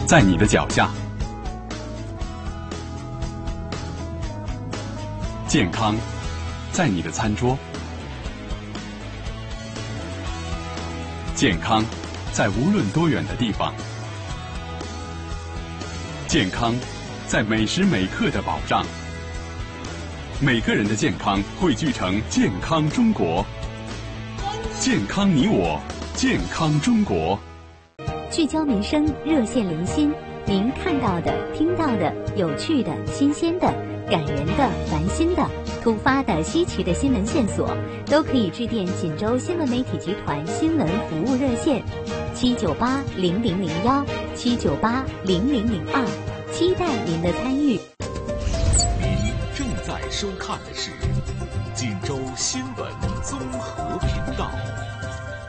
在你的脚下。健康在你的餐桌。健康在无论多远的地方。健康在每时每刻的保障。每个人的健康汇聚成健康中国。健康你我，健康中国。 聚焦民生，热线零星，您看到的、听到的、有趣的、新鲜的、感人的、烦心的、突发的、稀奇的新闻线索，都可以致电锦州新闻媒体集团新闻服务热线7980001 7980002，期待您的参与。 您正在收看的是锦州新闻